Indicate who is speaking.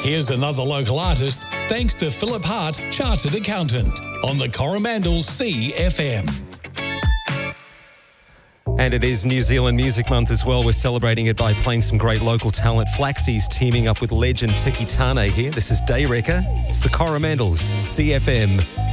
Speaker 1: Here's another local artist, thanks to Philip Hart, Chartered Accountant, on the Coromandel CFM.
Speaker 2: And it is New Zealand Music Month as well. We're celebrating it by playing some great local talent. Flaxie's teaming up with legend Tiki Tane here. This is Day Wrecker. It's the Coromandels CFM.